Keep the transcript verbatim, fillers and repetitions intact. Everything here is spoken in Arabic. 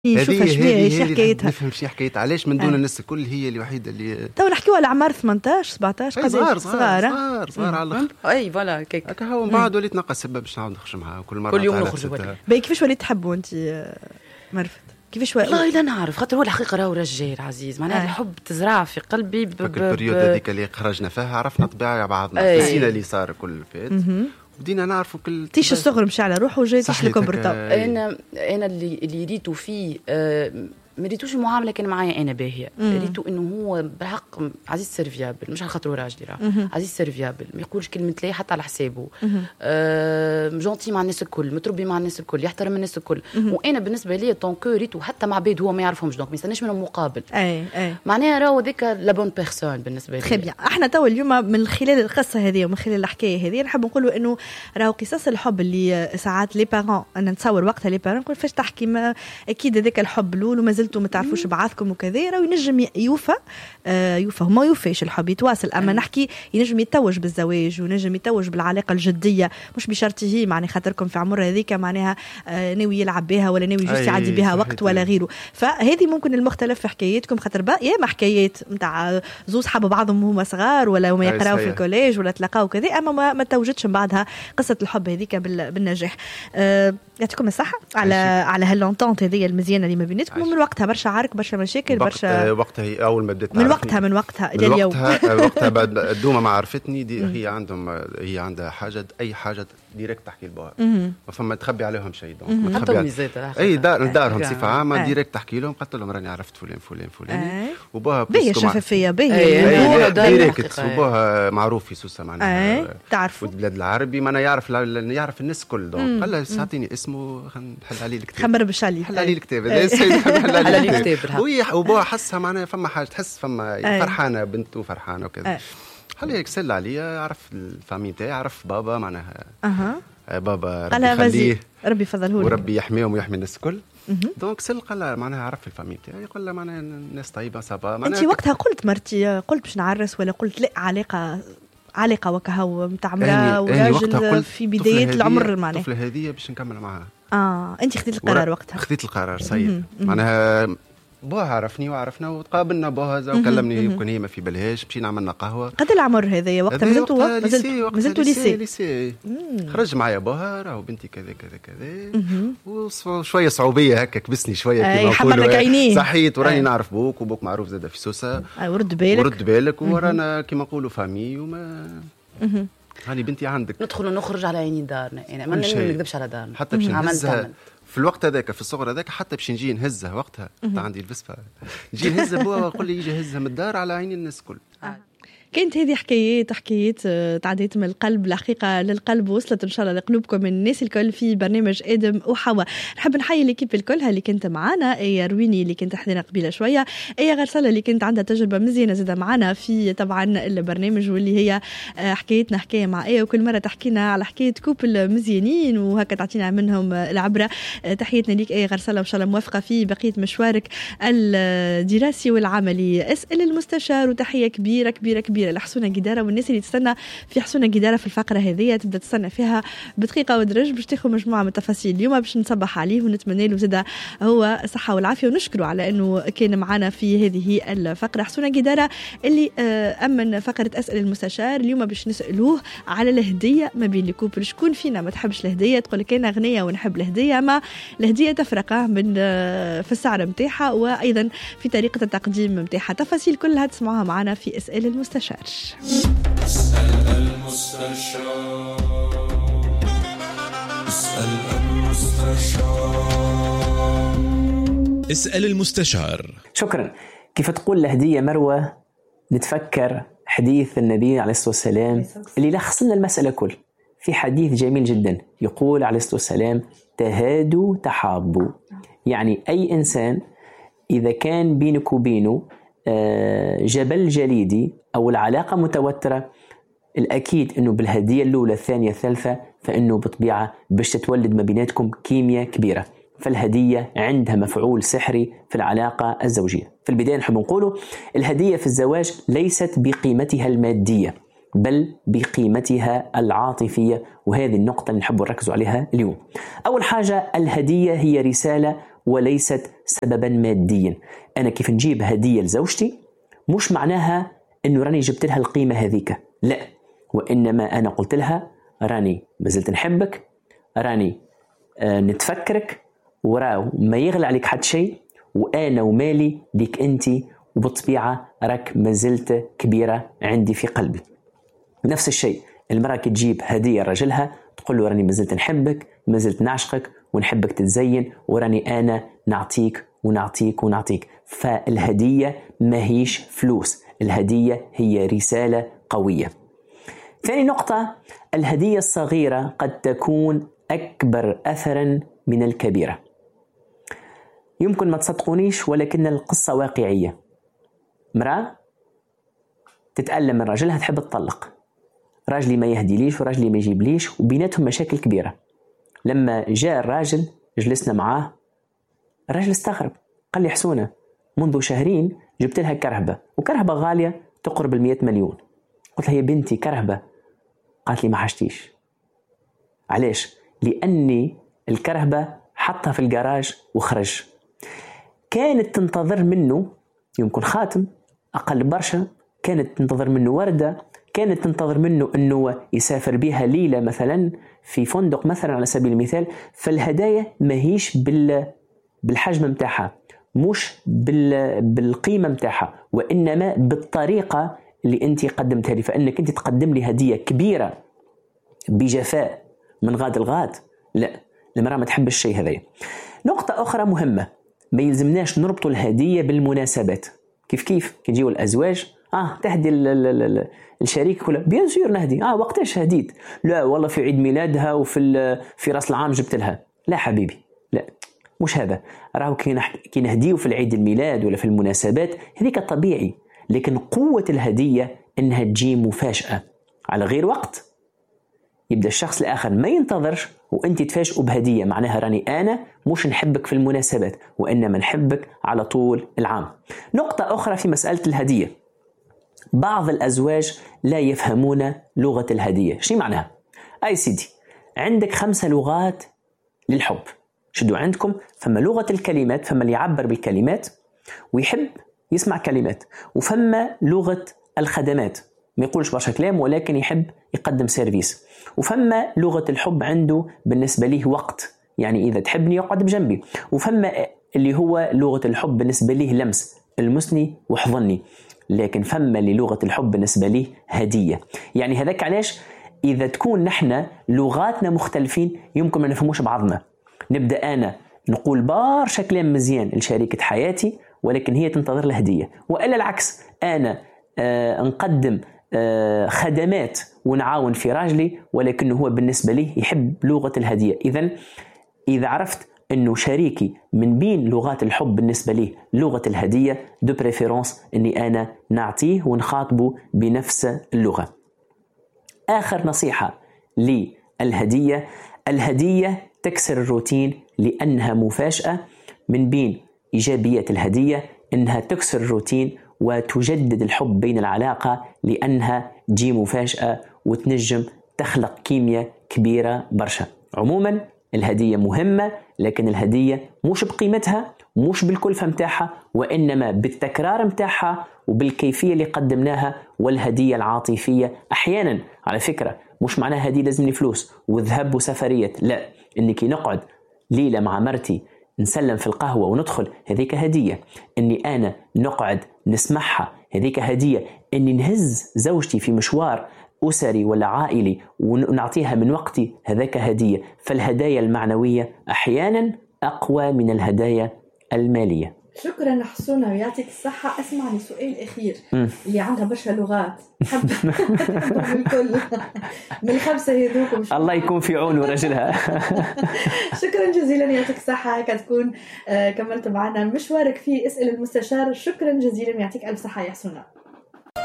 يشوفها شبيه ايش حكايتها، نفهم شي حكايتها علاش من دون الناس الكل هي الوحيده اللي تو نحكيو على اعمار ثمانية عشر سبعة عشر قداش صغار صغار صغار, صغار على الاخر. اي فوالا كيك هكا هو من بعد وليت نلقى سبب باش نعاود نخرج معها كل مره كل يوم نخرج. باهي كيفاش وليت تحبوا انت مرفت؟ كيفاش والله لا نعرف، خاطر هو الحقيقه راهو رجال عزيز معناها آه. الحب تزرع في قلبي ب البريود هذيك اللي خرجنا فيها عرفنا طبيعه بعضنا نسينا اللي صار كل فات بدينا نعرفوا كل تيش الصغر مشى على روحه وجاي تيش لكم برطاو. انا انا اللي اللي ريتو فيه آه ما ريتوش المعامله كان معايا انا باهيه، ريتو انه هو بالحق عزيز سيرفيابل، مش على خاطر راجلي راه عزيز سيرفيابل، ما يقولش كلمه لا حتى على حسابه، آه جونتي مع الناس الكل، متربي مع الناس الكل، يحترم الناس الكل. وانا بالنسبه لي طونكو ريتو حتى مع بيد هو ما يعرفهمش، دونك ما يستناش منهم مقابل. اي اي معناها راهو ذيك لا بون بيرسون بالنسبه لي. خي بيان. احنا تو اليوم من خلال القصه هذه ومن خلال الحكايه هذه نحب نقولوا انه راهو قصص الحب اللي ساعات لي بارون، انا نتصور وقتها لي بارون نقول فاش تحكي ما اكيد هذاك الحب الاول وما زلتوا ما تعرفوش بعضكم وكذا، راهو ينجم يوفى آه يوفى وما يوفيش الحب يتواصل. اما نحكي ينجم يتوج بالزواج ونجم يتوج بالعلاقه الجديه، مش بشرط هي معني خاطركم في عمر هذيك معناها آه ناوي يلعب بها ولا ناوي جوست يعدي بها وقت ولا غيره. فهذه ممكن المختلف في حكايتكم، خاطر بقى يا ما حكايات نتاع زوز حبوا بعضهم وهما صغار ولا هما يقراوا في الكوليج ولا تلاقاو كذا، اما ما, ما توجدش من بعدها قصه الحب هذيك بالنجاح. آه يعطيكم الصحه على على هاللونتونت هذه المزيانه اللي ما بيناتكم. ومن وقتها برشا عارك برشا مشاكل برشا وقتها هي اول ما بدات من وقتها من وقتها الى اليوم وقتها وقتها بعد الدومه ما عرفتني دي هي عندهم هي عندها حاجه اي حاجه ديريكت تحكي لبوها ما فما تخبي عليهم شيء دونك حتى ميزات اي دار دارهم صفه عامه ديريكت تحكي لهم قلت لهم راني عرفت فلان فلان فلان وبوها باهي شفافيه باهي ديريكت وبوها معروف في سوسه معناها تعرفوا والبلاد العربي ما انا يعرف يعرف الناس الكل دونك قال له ساعتيني اسمه نحل عليه الكتاب خمر بشالي حل عليه الكتاب هذا السيد حل عليه الكتاب وبوها حسها معناها فما حاجه تحس فما فرحانه بنته فرحانه وكذا خليه يكسل عليا يعرف الفامي تاعي يعرف بابا معناها اها بابا ربي يخليه ربي يفضله وربي يحميهم ويحمي الناس الكل. دونك سل قال معناها عرف الفامي تاعي يقول له معناها الناس طيبه صبا. انت وقتها قلت مرتي قلت باش نعرس ولا قلت لا علاقه علاقه وكهو نتاع مراه وراجل في بدايه العمر معناها الطفله هذه باش نكمل معها. اه انت خديت القرار وقتها؟ خديت القرار صحيح معناها بوها عرفني وعرفنا وتقابلنا بوها وكلمني يمكن هي ما في بالهاش مشينا عملنا قهوه. قد العمر هذايا وقتها مازلتوا مازلتوا ليسي ليسي خرج معايا بوها راهو بنتي كذا كذا كذا وشويه صعوبيه هكا كبسني شويه كيما نقولوا صحيت وراني نعرف بوك وبوك معروف زاده في سوسه ورد بالك ورد بالك ورانا كيما نقولوا فامي وما هاني بنتي عندك ندخل ونخرج على عيني دارنا يعني ما نكذبش على دارنا حتى باش نهزها في الوقت هذاك في الصغر هذاك حتى باش نجي نهزها وقتها عندي الفسفه نجي نهزها بوا ويقول لي يجي هزها من الدار على عين الناس الكل. كانت هذه حكايات حكايات تعديت من القلب الحقيقة للقلب وصلت إن شاء الله لقلوبكم من الناس الكل في برنامج آدم وحواء. نحب نحيي ليكيب الكلها اللي كنت معانا، اي رويني اللي كنت حدينا قبيله شوية، اي غرسلة اللي كنت عندها تجربة مزيانة زادة معانا في طبعا البرنامج واللي هي حكايتنا حكاية مع ايه وكل مرة تحكينا على حكاية كوبل مزيانين وهكا تعطينا منهم العبرة. تحياتنا ليك اي غرسلة وإن شاء الله موافقة في بقية مشوارك الدراسي والعملي. اسأل المستشار وتحية كبيرة كبيرة كبيرة لحسونة جدارة والناس اللي تستنى في حسونة جدارة في الفقرة هذه تبدأ تستنى فيها بدقيقة ودرج باش تاخذ مجموعة من التفاصيل. اليوم باش نصبح عليه ونتمنى له زاده هو الصحة والعافية ونشكره على أنه كان معنا في هذه الفقرة. حسونة جدارة اللي أمن فقرة أسأل المستشار اليوم باش نسألوه على الهدية ما بين الكوبل. شكون فينا ما تحبش الهدية؟ تقول لك أنا أغنية ونحب الهدية، ما الهدية تفرق من في السعر متاعها وأيضا في طريقة التقديم متاعها. تفاصيل كلها تسمعوها معنا في أسئلة المستشار. اسأل المستشار اسأل المستشار اسأل المستشار. شكرا. كيف تقول الهدية مروة نتفكر حديث النبي عليه الصلاة والسلام اللي لخص لنا المسألة كل في حديث جميل جدا يقول عليه الصلاة والسلام تهادوا تحابوا. يعني أي إنسان إذا كان بينك وبينه جبل جليدي أو العلاقة متوترة الأكيد أنه بالهدية الأولى الثانية الثالثة فإنه بطبيعة باش تتولد ما بيناتكم كيمياء كبيرة. فالهدية عندها مفعول سحري في العلاقة الزوجية. في البداية نحب نقوله الهدية في الزواج ليست بقيمتها المادية بل بقيمتها العاطفية، وهذه النقطة اللي نحب نركز عليها اليوم. أول حاجة الهدية هي رسالة وليست سببا ماديا. أنا كيف نجيب هدية لزوجتي مش معناها أنه راني جبت لها القيمة هذيك، لا، وإنما أنا قلت لها راني مازلت نحبك، راني آه نتفكرك، وراو ما يغلى عليك حد شيء، وأنا ومالي ليك أنت، وبالطبيعة راك مازلت كبيرة عندي في قلبي. نفس الشيء المرأة كي تجيب هدية لرجلها تقول له راني مازلت نحبك، مازلت نعشقك، ونحبك تتزين، وراني أنا نعطيك ونعطيك ونعطيك. فالهدية ما هيش فلوس، الهدية هي رسالة قوية. ثاني نقطة، الهدية الصغيرة قد تكون أكبر أثرا من الكبيرة. يمكن ما تصدقونيش ولكن القصة واقعية. مرأة تتألم من رجلها تحب تطلق، راجلي ما يهدي ليش وراجلي ما يجيب ليش، وبيناتهم مشاكل كبيرة. لما جاء الراجل جلسنا معاه، الراجل استغرب، قال لي حسونة منذ شهرين جبت لها كرهبة، وكرهبة غالية تقرب المئة مليون. قلت لها يا بنتي كرهبة؟ قالت لي ما حشتيش. علاش؟ لأني الكرهبة حطها في الجراج وخرج. كانت تنتظر منه يمكن خاتم أقل برشا، كانت تنتظر منه وردة، كانت تنتظر منه أنه يسافر بها ليلة مثلا في فندق مثلا على سبيل المثال. فالهدايا ما هيش بال بالحجم متاعها، مش بال بالقيمة متاعها، وإنما بالطريقة اللي أنت قدمتها لي. فإنك أنت تقدم لي هدية كبيرة بجفاء من غاد الغاد، لا، المرأة ما تحب الشيء هذا. نقطة أخرى مهمة، ما يلزمناش نربط الهدية بالمناسبات. كيف كيف كيجيو الأزواج آه تهدي الشريك كله، بيان سور نهدي، آه وقتاش هديت؟ لا والله في عيد ميلادها وفي في رأس العام جبت لها. لا حبيبي، لا، مش هذا. راهو كي نهديو في العيد الميلاد ولا في المناسبات هذيك طبيعي، لكن قوة الهدية إنها تجي مفاجأة على غير وقت، يبدأ الشخص الآخر ما ينتظرش وأنت تفاجئوا بهدية. معناها راني أنا مش نحبك في المناسبات، وإنما نحبك على طول العام. نقطة أخرى في مسألة الهدية، بعض الأزواج لا يفهمون لغة الهدية. شو معناها؟ أي سيدي، عندك خمسة لغات للحب، شدوا عندكم، فما لغة الكلمات، فما اللي يعبر بالكلمات ويحب يسمع كلمات، وفما لغة الخدمات ما يقولش برشا كلام ولكن يحب يقدم سيرفيس، وفما لغة الحب عنده بالنسبة ليه وقت، يعني إذا تحبني يقعد بجنبي، وفما اللي هو لغة الحب بالنسبة ليه لمس، المسني وحضني، لكن فما اللي لغة الحب بالنسبة ليه هدية. يعني هذاك علاش إذا تكون نحن لغاتنا مختلفين يمكن ما نفهموش بعضنا. نبدأ أنا نقول برشا كلام مزيان لشريكة حياتي ولكن هي تنتظر الهدية، وإلا العكس، أنا آه نقدم آه خدمات ونعاون في راجلي ولكن هو بالنسبة لي يحب لغة الهدية. إذن إذا عرفت أنه شريكي من بين لغات الحب بالنسبة لي لغة الهدية، دو بريفيرونس أني أنا نعطيه ونخاطبه بنفس اللغة. آخر نصيحة للهدية، الهدية تكسر الروتين لأنها مفاجأة. من بين إيجابية الهدية أنها تكسر الروتين وتجدد الحب بين العلاقة، لأنها تجي مفاجأة وتنجم تخلق كيمياء كبيرة برشا. عموما الهدية مهمة، لكن الهدية مش بقيمتها، مش بالكلفة متاعها، وإنما بالتكرار متاعها وبالكيفية اللي قدمناها. والهدية العاطفية أحيانا على فكرة مش معناها هدية لازمني فلوس وذهب وسفريات، لا، إنك نقعد ليلة مع مرتي نسلم في القهوة وندخل، هذيك هدية. إني أنا نقعد نسمعها، هذيك هدية. إني نهز زوجتي في مشوار أسري ولا عائلي ونعطيها من وقتي، هذاك هدية. فالهدايا المعنوية أحيانا أقوى من الهدايا المالية. شكرا حسونة ويعطيك الصحة. أسمع لي سؤال أخير، م. اللي عندها برشا لغات حب الكل من الخمسة هذوك، الله يكون في عون ورجلها. شكرا جزيلا، يعطيك الصحة. هكا تكون كملت معنا مشوارك في اسأل المستشار. شكرا جزيلا، يعطيك ألف صحة يا حسونة.